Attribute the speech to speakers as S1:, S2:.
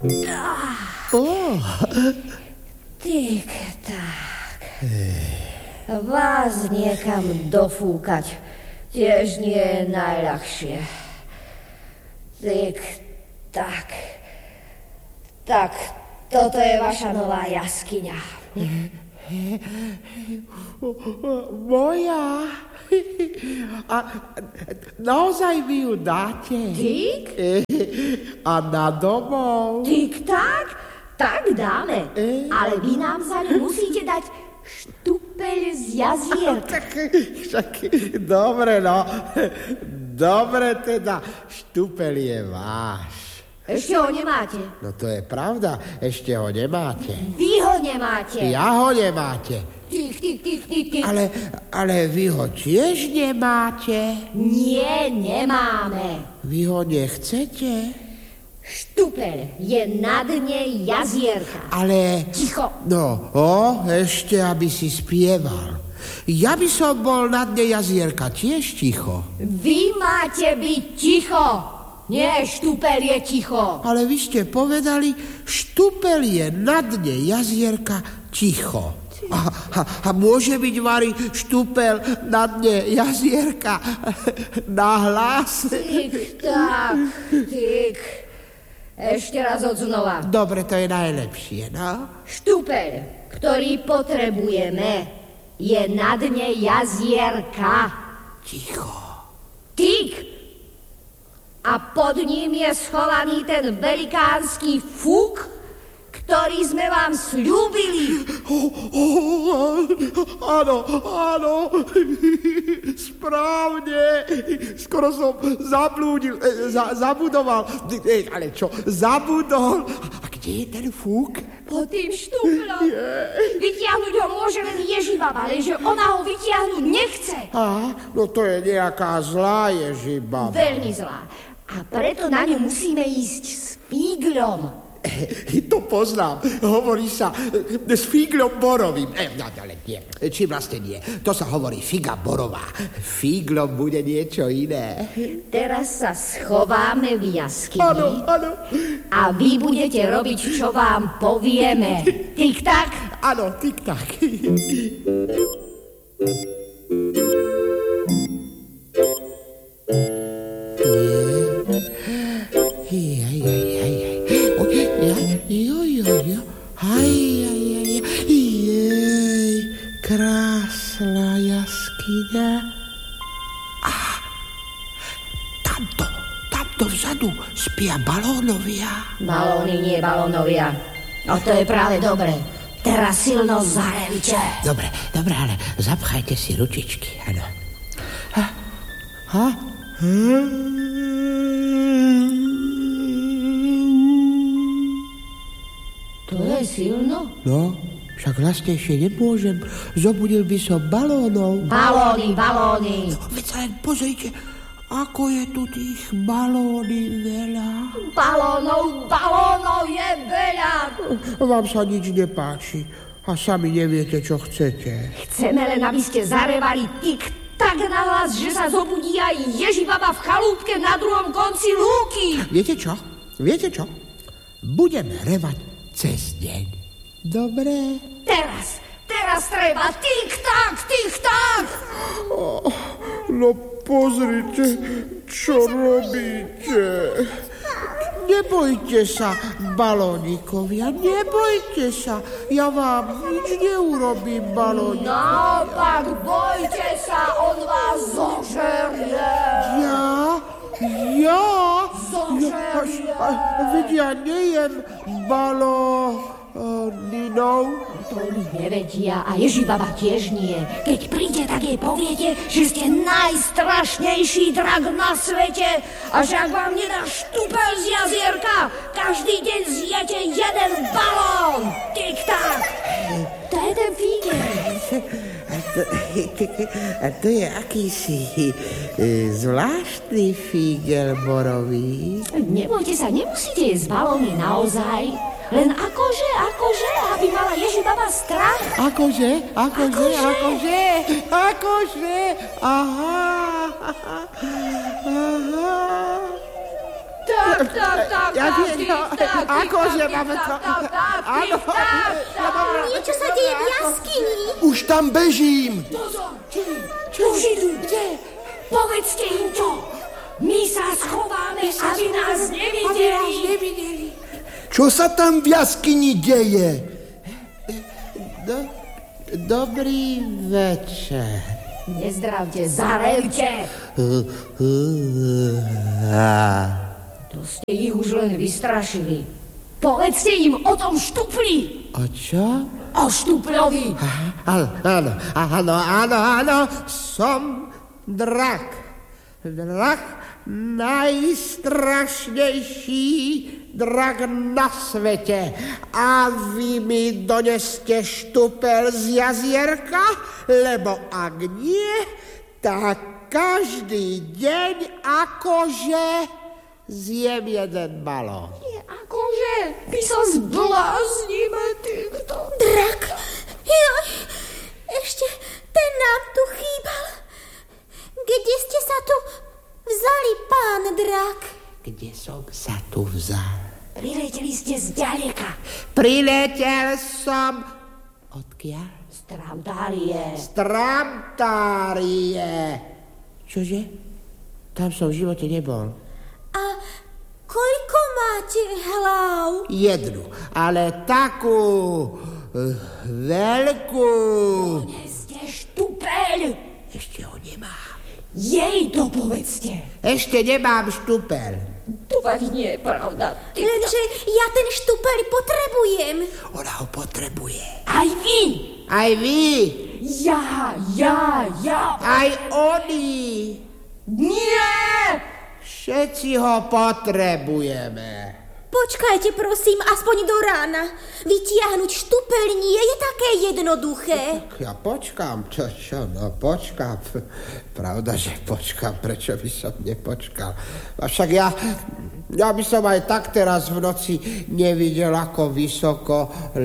S1: Tik-tak. Vás niekam dofúkať tiež nie je najľahšie. Tik-tak. Tak, toto je vaša nová jaskyňa.
S2: Moja? A naozaj mi ju dáte?
S1: Tik?
S2: A na domov?
S1: Tik-tak? Tak dáme. Ale vy nám za ňu musíte dať štupeľ z jazierka.
S2: Však, dobre, no. Dobre teda, štupeľ je váš.
S1: Ešte ho nemáte.
S2: No to je pravda, ešte ho nemáte.
S1: Vy ho nemáte.
S2: Ja ho nemáte.
S1: Tik.
S2: Ale vy ho tiež nemáte.
S1: Nie, nemáme.
S2: Vy ho nechcete?
S1: Štupeľ je na dne jazierka.
S2: Ale...
S1: Ticho.
S2: No, ešte, aby si spieval. Ja by som bol na dne jazierka tiež ticho.
S1: Vy máte byť ticho. Nie, štupeľ je ticho.
S2: Ale vy ste povedali, štupeľ je na dne jazierka ticho. A môže byť, Mari, štupeľ na dne jazierka na hlas?
S1: Tik-tak, tik. Ešte raz odznova.
S2: Dobre, to je najlepšie, no?
S1: Štupeľ, ktorý potrebujeme, je na dne jazierka.
S2: Ticho.
S1: Tik. A pod ním je schovaný ten velikánsky fúk, ktorý sme vám sľúbili.
S2: Áno, správne. Skoro som zabudoval. Ale čo, zabudol? A kde je ten fúk?
S1: Pod tým štuplom. Vytiahnuť ho môže len Ježibaba, lenže ona ho vytiahnuť nechce.
S2: No to je nejaká zlá Ježibaba.
S1: Veľmi zlá. A preto na ňu musíme ísť s fíglom.
S2: To poznám. Hovorí sa s fíglom borovým. Ale nie. Či vlastne nie. To sa hovorí figa borová. Fíglom bude niečo iné.
S1: Teraz sa schováme v jaskyni.
S2: Áno.
S1: A vy budete robiť, čo vám povieme. Tik-tak?
S2: Áno, tik-tak. Krásna jaskyňa. Tamto vzadu spia balónovia.
S1: Balóny, nie balónovia. No to je práve dobre. Teraz silno zarevče.
S2: Dobre, ale zapchajte si ručičky, áno.
S1: To je silno?
S2: No, však hlasnejšie nemôžem. Zobudil by som balónov.
S1: Balóny.
S2: No, veď sa len pozrite, ako je tu tých balóny veľa.
S1: Balónov je veľa.
S2: Vám sa nič nepáči a sami neviete, čo chcete.
S1: Chceme len, aby ste zarevali tik-tak nahlas, že sa zobudí aj Ježibaba v chalúbke na druhom konci lúky.
S2: Viete čo? Budeme revať cez deň. Dobre?
S1: Teraz treba tik-tak.
S2: No pozrite, čo robíte. Nebojte sa, balónikovia, nebojte sa. Ja vám nič neurobím, balónikovia.
S1: Naopak, bojte sa, on vás zožerie.
S2: Ja?
S1: Zožerie.
S2: Veď ja nejem balóninov.
S1: To oni nevedia a Ježibaba tiež nie. Keď príde, tak jej poviete, že ste najstrašnejší drak na svete a že ak vám nedá štupeľ z jazierka, každý deň zjete jeden balón. Tik-tak. To je ten fígel.
S2: A to je akýsi zvláštny fígel borový.
S1: Nebojte sa, nemusíte jesť balóny naozaj. Len akože, aby mala Ježibaba strach.
S2: Akože? Aha.
S1: Tak.
S2: Akože máme to... Áno.
S3: Niečo sa deje v jaskyni.
S4: Už tam bežím.
S1: Pozor, už idú, kde? Povedzte im to. My sa schováme, aby nás nevideli.
S4: Čo sa tam v jaskyni deje?
S2: Dobrý večer.
S1: Nezdravte, zarevte. To ste ich už len vystrašili. Povedzte im o tom štupli.
S2: O čo?
S1: O štupľovi.
S2: Áno, som drak. Drak, najstrašnejší drak na svete. A vy mi doneste štupel z jazierka, lebo ak nie, tak každý deň akože zjem jeden balón.
S1: Akože my sa zbláznime týchto.
S3: Drak? Joj, ešte ten nám tu chýbal. Kde ste sa tu vzali, pán drak?
S2: Kde som sa tu vzal?
S1: Prileteli ste z ďaleka.
S2: Priletel som... Odkiaľ?
S1: Z Tramtárie.
S2: Z Tramtárie. Čože? Tam som v živote nebol.
S3: A koľko máte hlav?
S2: Jednu, ale takú veľkú.
S1: Doneste štupel.
S2: Ešte ho nemám.
S1: Jej to povedzte.
S2: Ešte nemám štupel.
S1: To fakt nie je pravda.
S3: Lenže ja ten štupel potrebujem.
S2: Ona ho potrebuje.
S1: Aj vy.
S2: Aj vy.
S1: Ja.
S2: Aj oni.
S1: Nie.
S2: Všetci ho potrebujeme.
S3: Počkajte, prosím, aspoň do rána. Vytiahnuť štupel nie je také jednoduché.
S2: Ja počkám, čo? No počkám. Pravda, že počkám, prečo by som nepočkal. Avšak ja by som aj tak teraz v noci nevidel, ako vysoko